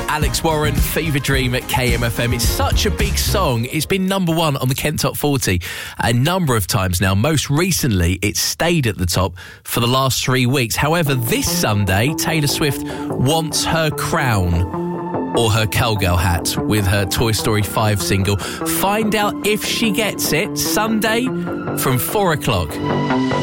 Alex Warren, Fever Dream at KMFM. It's such a big song. It's been number one on the Kent Top 40 a number of times now. Most recently, it stayed at the top for the last 3 weeks. However, this Sunday, Taylor Swift wants her crown or her cowgirl hat with her Toy Story 5 single. Find out if she gets it Sunday from 4 o'clock.